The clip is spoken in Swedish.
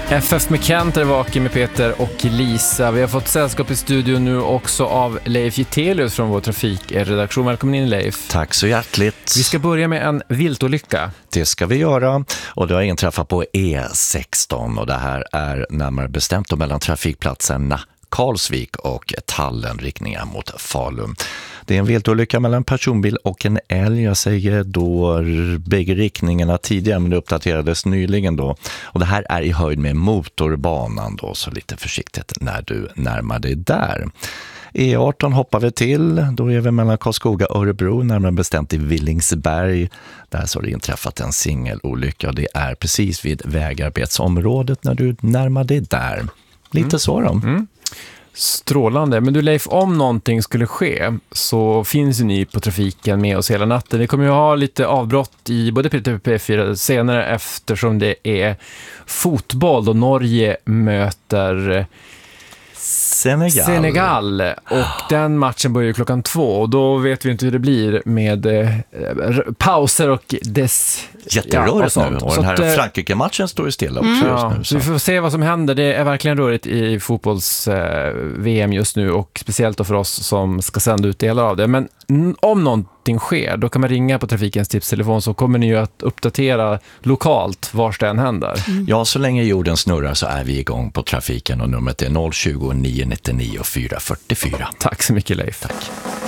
FF med Kent är vaken med Peter och Lisa. Vi har fått sällskap i studion nu också av Leif Gitelius från vår trafikredaktion. Välkommen in, Leif. Tack så hjärtligt. Vi ska börja med en viltolycka. Det ska vi göra, och det har inträffat på E16, och det här är närmare bestämt mellan trafikplatserna Karlsvik och Tallen, riktningar mot Falun. Det är en viltolycka mellan en personbil och en älg. Jag säger då bägge riktningarna tidigare, men det uppdaterades nyligen då. Och det här är i höjd med motorbanan då, så lite försiktigt när du närmar dig där. E18 hoppar vi till, då är vi mellan Karlskoga och Örebro, närmare bestämt i Villingsberg. Där så har det inträffat en singelolycka, och det är precis vid vägarbetsområdet när du närmar dig där. Lite så då. Strålande. Men du, Leif, om någonting skulle ske så finns ju ni på trafiken med oss hela natten. Vi kommer ju ha lite avbrott i både P3 och P4 senare, eftersom det är fotboll då Norge möter Senegal, och den matchen börjar ju 2:00, och då vet vi inte hur det blir med pauser och dess jätterörigt nu, och den här Frankrike-matchen står ju stilla också just nu. Så vi får se vad som händer. Det är verkligen rörigt i fotbolls-VM just nu, och speciellt då för oss som ska sända ut delar av det. Men om någonting sker, då kan man ringa på trafikens tipstelefon, så kommer ni ju att uppdatera lokalt var det än händer. Ja, så länge jorden snurrar så är vi igång på trafiken, och numret är 020 999 444. Tack så mycket, Leif. Tack.